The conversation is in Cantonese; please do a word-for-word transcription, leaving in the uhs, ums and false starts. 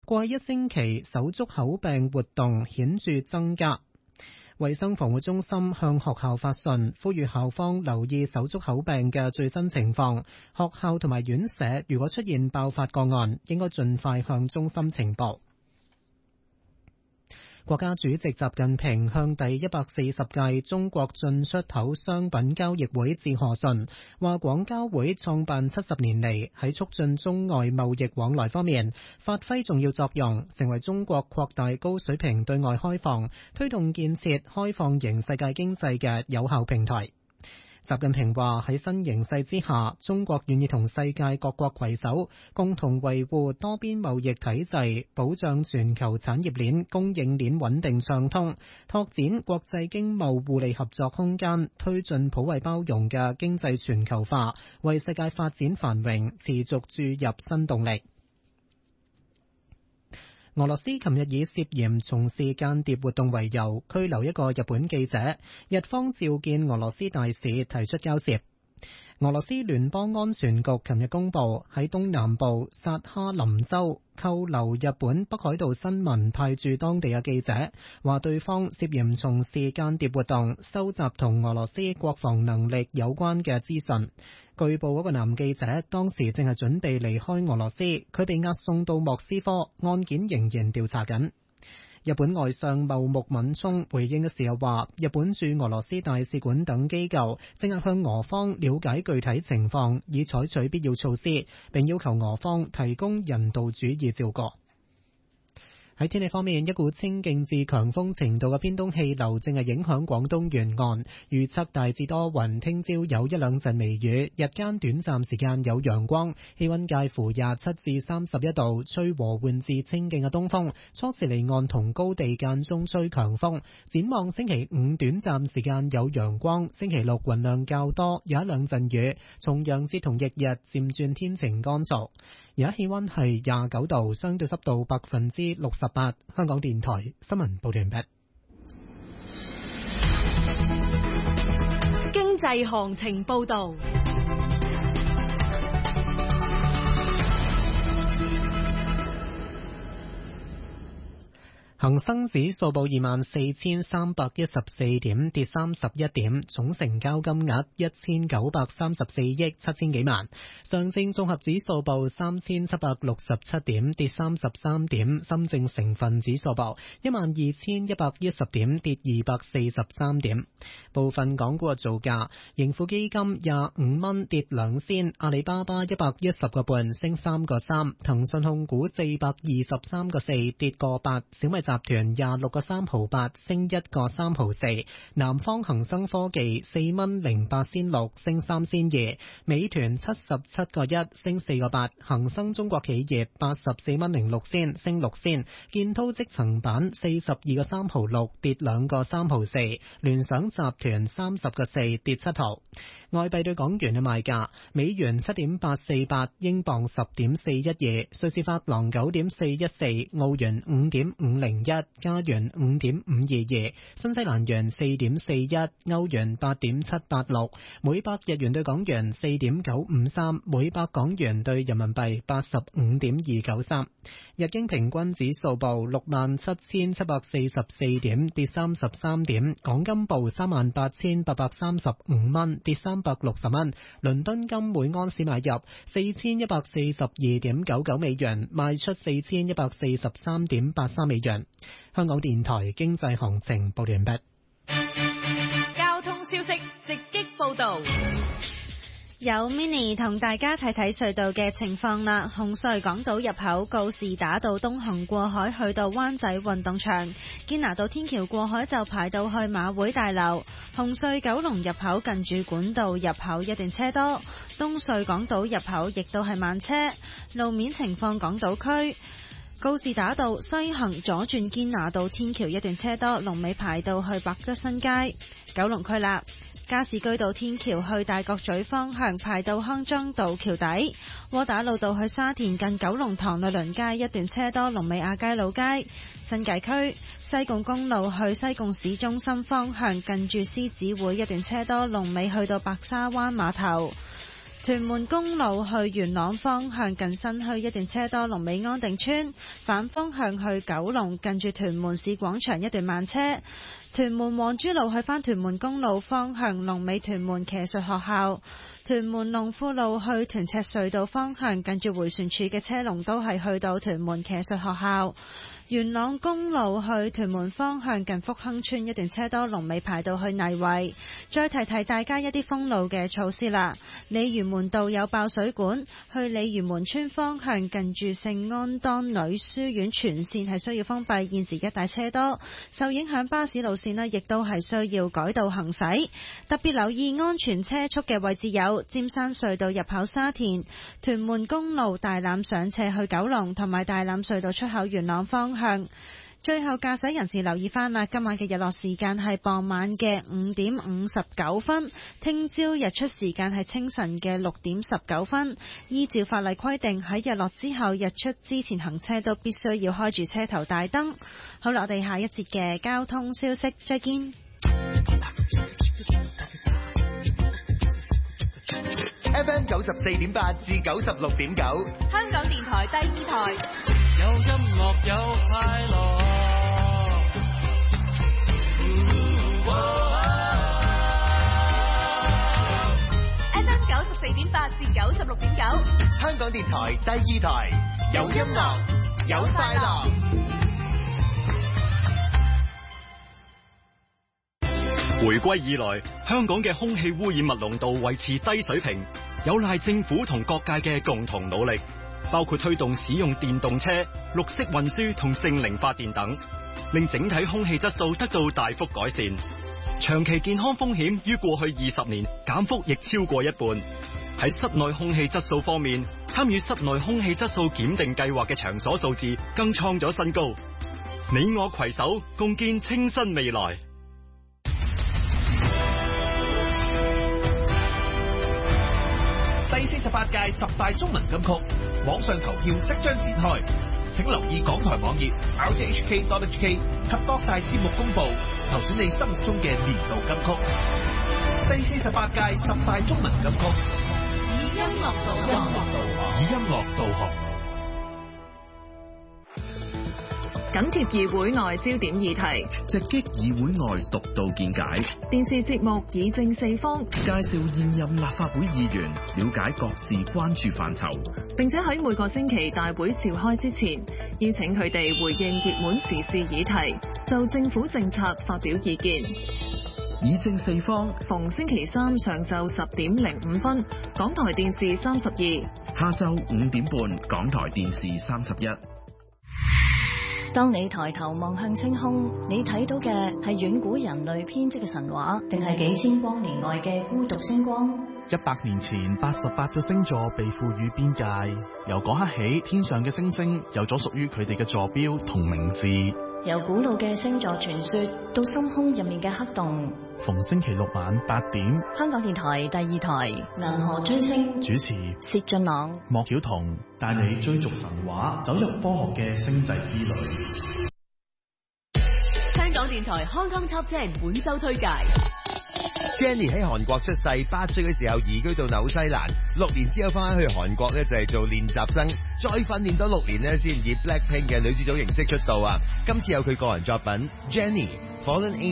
過去一星期手足口病活動顯著增加。衛生防護中心向學校發信，呼籲校方留意手足口病嘅最新情況。學校同埋院舍如果出現爆發個案，應該盡快向中心呈報。國家主席習近平向第一百四十屆中國進出口商品交易會致賀信，話廣交會創辦七十年嚟，喺促進中外貿易往來方面發揮重要作用，成為中國擴大高水平對外開放、推動建設開放型世界經濟嘅有效平台。習近平話，喺新形勢之下，中國願意同世界各國攜手，共同維護多邊貿易體制，保障全球產業鏈供應鏈穩定暢通，拓展國際經貿互利合作空間，推進普惠包容嘅經濟全球化，為世界發展繁榮持續注入新動力。俄羅斯琴日以涉嫌從事間諜活動為由拘留一個日本記者，日方召見俄羅斯大使提出交涉。俄羅斯聯邦安全局琴日公布，喺東南部薩哈林州扣留日本北海道新聞派駐當地嘅記者，話對方涉嫌從事間諜活動，收集同俄羅斯國防能力有關嘅資訊。據報嗰個男記者當時正係準備離開俄羅斯，佢被押送到莫斯科，案件仍然調查緊。日本外相茂木敏充回應嘅時候話，日本駐俄羅斯大使館等機構正係向俄方了解具體情況，以採取必要措施，並要求俄方提供人道主義照顧。喺天氣方面，一股清勁至強風程度嘅偏東氣流正係影響廣東沿岸，預測大致多雲，聽朝有一兩陣微雨，日間短暫時間有陽光，氣溫介乎廿七至三十一度，吹和緩至清勁嘅東風，初時離岸同高地間中吹強風。展望星期五短暫時間有陽光，星期六雲量較多，有一兩陣雨，重陽節同翌日漸轉天晴乾燥。而家氣溫係廿九度，相對濕度百分之六十八。香港電台新聞報道完畢。 經濟行情報道。 恒生指數報二萬四千三百一十四點，跌三十一點，總成交金額一千九百三十四億七千幾萬。上證綜合指數報三千七百六十七點，跌三十三點。深證成分指數報一萬二千一百一十點，跌二百四十三點。部分港股嘅造價：盈富基金廿五蚊跌兩仙，阿里巴巴一百一十個半升三個三，騰訊控股四百二十三個四跌個八，小米集團廿六個三毫八升一個三毫四，南方恒生科技四蚊零八仙六升三仙二，美團七十七個一升四個八，恒生中國企業八十四蚊零六仙升六仙，建滔積層板四十二個三毫六跌兩個三毫四，聯想集團三十個四跌七毫。外幣對港元嘅賣價：美元七點八四八，英鎊十點四一二，瑞士法郎九點四一四，澳元五點五零一，加元五點五二二，新西蘭元四點四一，歐元八點七八六，每百日元對港元四點九五三，每百港元對人民幣八十五點二九三。日經平均指數報六萬七千七百四十四點，跌三十三點。港金報三萬八千八百三十五蚊，跌三百六十蚊。倫敦金每安士買入四千一百四十二點九九美元，賣出四千一百四十三點八三美元。香港電台經濟行情報完畢。 交通消息直擊報道。 有 Mini 同大家睇睇隧道嘅情況啦。紅隧港島入口告士打道東行過海去到灣仔運動場，堅拿道天橋過海就排到去馬會大樓。紅隧九龍入口近住管道入口一段車多，東隧港島入口亦都係慢車。路面情況，港島區告士打道西行左轉堅拿道天橋一段車多，龍尾排到去百德新街。九龍區啦，加士居道天橋去大角咀方向排到康莊道橋底，窩打老道去沙田近九龍塘律倫街一段車多，龍尾亞皆老街。新界區西貢公路去西貢市中心方向近住獅子會一段車多，龍尾去到白沙灣碼頭。 屯門公路去元朗方向近新墟一段車多，龍尾安定村；反方向去九龍近住屯門市廣場一段慢車。屯門皇珠路去返屯門公路方向，龍尾屯門騎術學校；屯門龍富路去屯赤隧道方向，近住迴旋處嘅車龍都係去到屯門騎術學校。元朗公路去屯門方向近福亨村一段車多，龍尾排到去泥圍。再提提大家一啲封路嘅措施啦。鯉魚門道有爆水管，去鯉魚門村方向近住聖安當女書院全線係需要封閉，現時一帶車多，受影響巴士路線呢亦都係需要改道行駛。特別留意安全車速嘅位置有尖山隧道入口沙田、屯門公路大欖上斜去九龍，同埋大欖隧道出口元朗方向。向最後駕駛人士留意翻啦，今晚嘅日落時間係傍晚嘅五點五十九分，聽朝日出時間係清晨嘅六點十九分。依照法例規定，喺日落之後日出之前行車都必須要開住車頭大燈。好啦，我哋下一節嘅交通消息再見。 F M 九十四點八至九十六點九， 香港電台第二台， 有音樂有快樂。 F M 九十四點八至九十六點九， 香港電台第二台，有音樂有快樂。 回歸以來，香港嘅空氣污染物濃度維持低水平，有賴政府同各界嘅共同努力，包括推動使用電動車、綠色運輸同淨零發電等，令整體空氣質素得到大幅改善。長期健康風險於過去二十年減幅亦超過一半。喺室內空氣質素方面，參與室內空氣質素檢定計劃嘅場所數字更創咗新高。你我攜手，共建清新未來。 第四十八屆十大中文金曲網上投票即將展開，請留意港台網頁 r t h k dot h k 及各大節目公佈，投選你心目中嘅年度金曲。第四十八屆十大中文金曲， 以音樂導航， 以音樂導航。 緊貼議會內焦點議題， 直擊議會內獨到見解。 電視節目議政四方， 介紹現任立法會議員，了解各自關注範疇， 並且喺每個星期大會召開之前，邀請佢哋回應熱門時事議題，就政府政策發表意見。 議政四方， 逢星期三上晝十點零五分，港台電視三十二； 下晝五點半，港台電視三十一。 當你抬頭望向星空，你睇到嘅係遠古人類編織嘅神話，定係幾千光年外嘅孤獨星光？ 一百年前，八十八個星座被賦予邊界，由嗰刻起，天上嘅星星有咗屬於佢哋嘅座標同名字。 由古老嘅星座傳說到深空入面嘅黑洞， 逢星期六晚八點， 香港電台第二台銀河追星， 主持薛俊朗、 莫曉彤，帶你追逐神話，走入科學嘅星際之旅。 香港電台康康 Top Ten 本周推介。 Jenny 喺韓國出世，八歲嘅時候移居到紐西蘭，六年之後翻去韓國咧就係做練習生，再訓練多六年咧先以 Blackpink 嘅女主組形式出道啊！今次有佢個人作品 Jenny Fallen